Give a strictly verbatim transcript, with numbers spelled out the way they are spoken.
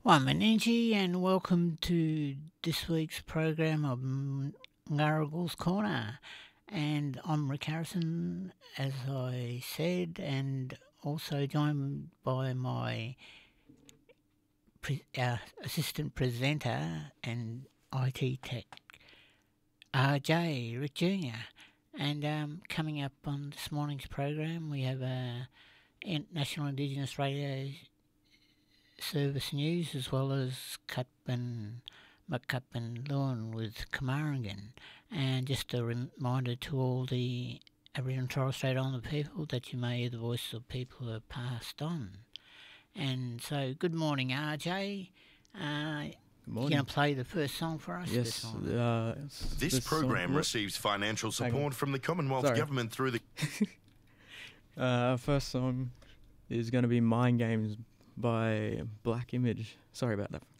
I'm Ananji, and welcome to this week's program of Ngaragul's Corner. And I'm Rick Harrison, as I said, and also joined by my pre- uh, assistant presenter and I T tech, R J, Rick Junior And um, coming up on this morning's program, we have a uh, National Indigenous Radio Service news, as well as Cup and McCup and Lewin with Kamarangan. And just a reminder to all the Aboriginal and Torres Strait Islander people that you may hear the voices of people who have passed on. And so, good morning, R J. Uh, Good morning. You're going to play the first song for us yes, this morning? Uh, this, this program song, receives financial support from the Commonwealth Sorry. Government through the... uh, first song is going to be Mind Games by Black Image. Sorry about that.